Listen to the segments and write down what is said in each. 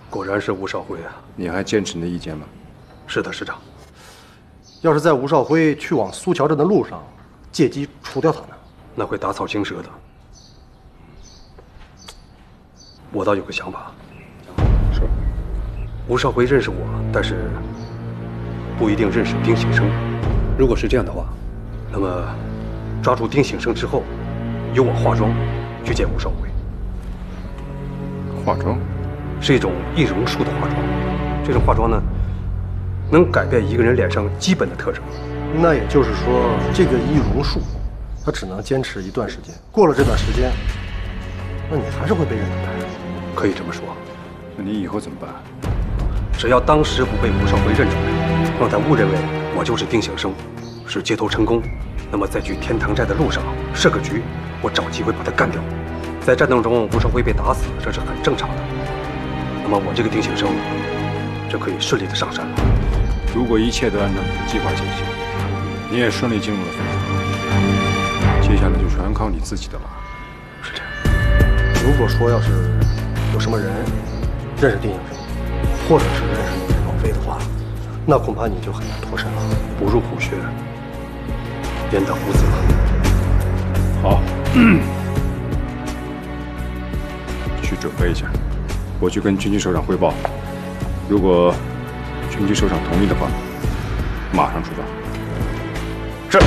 果然是吴少辉啊！ 你还坚持你的意见吗？ 是的，师长。 要是在吴少辉去往苏桥镇的路上，借机除掉他呢？ 那会打草惊蛇的。我倒有个想法。 说。 吴少辉认识我，但是不一定认识丁醒生。如果是这样的话，那么抓住丁醒生之后，由我化妆去见吴少辉。 化妆？ 是一种易容术的化妆。这种化妆呢，能改变一个人脸上基本的特征。 那也就是说，这个易容术，它只能坚持一段时间。过了这段时间，那你还是会被认出来。 可以这么说。 那你以后怎么办？ 只要当时不被吴少辉认出来，让他误认为我就是丁醒生，是接头成功，那么在去天堂寨的路上设个局，我找机会把他干掉。在战斗中，吴少辉被打死，这是很正常的。那么我这个丁醒生就可以顺利的上山了。 如果一切都按照你的计划进行，你也顺利进入了飞船，接下来就全靠你自己的了。 是这样。 如果说要是有什么人认识丁醒生，或者是认识任王妃的话，那恐怕你就很难脱身了。 不入虎穴，焉得虎子？ 好，去准备一下，我去跟军区首长汇报。如果军区首长同意的话，马上出发。是。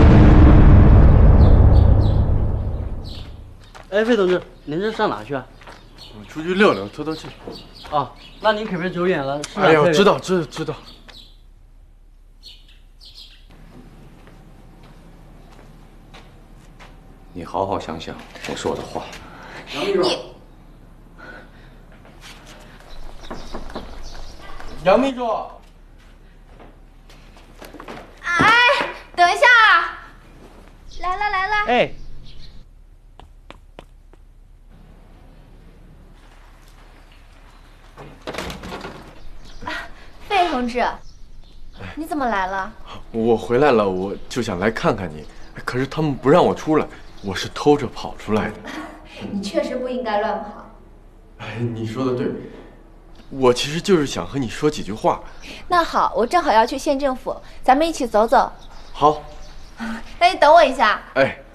哎，费同志，您这上哪去啊？ 我出去溜溜，透透气。 哦，那您可别走远了。 哎呀，知道。 你好好想想我说的话。 杨秘书。 哎，等一下，来了。 哎。 费同志，你怎么来了？ 我回来了，我就想来看看你，可是他们不让我出来，我是偷着跑出来的。 你确实不应该乱跑。 哎，你说的对，我其实就是想和你说几句话。 那好，我正好要去县政府，咱们一起走走。 好。 那你等我一下。 哎。